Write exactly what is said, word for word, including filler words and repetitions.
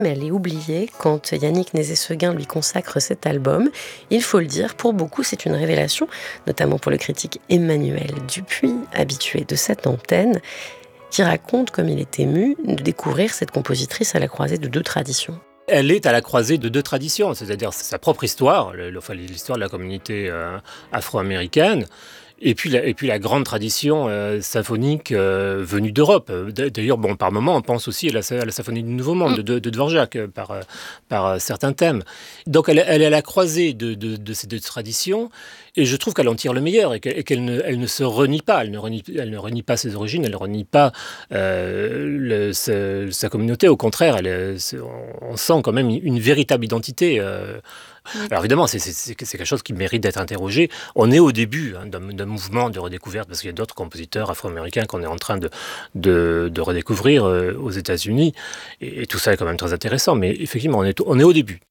Mais elle est oubliée quand Yannick Nézet-Séguin lui consacre cet album. Il faut le dire, pour beaucoup, c'est une révélation, notamment pour le critique Emmanuel Dupuis, habitué de cette antenne, qui raconte comme il est ému de découvrir cette compositrice à la croisée de deux traditions. Elle est à la croisée de deux traditions, c'est-à-dire sa propre histoire, le, enfin, l'histoire de la communauté euh, afro-américaine, et puis la, et puis la grande tradition euh, symphonique euh, venue d'Europe. D'ailleurs, bon, par moments, on pense aussi à la, à la symphonie du Nouveau Monde de, de, de Dvorak euh, par, euh, par euh, certains thèmes. Donc elle, elle est à la croisée de, de, de ces deux traditions, et je trouve qu'elle en tire le meilleur, et qu'elle, et qu'elle ne, elle ne se renie pas, elle ne renie, elle ne renie pas ses origines, elle ne renie pas euh, le, sa, sa communauté. Au contraire, elle, on sent quand même une véritable identité. Euh, Alors évidemment, c'est, c'est, c'est quelque chose qui mérite d'être interrogé. On est au début hein, d'un, d'un mouvement de redécouverte, parce qu'il y a d'autres compositeurs afro-américains qu'on est en train de, de, de redécouvrir euh, aux États-Unis. Et, et tout ça est quand même très intéressant. Mais effectivement, on est, on est au début.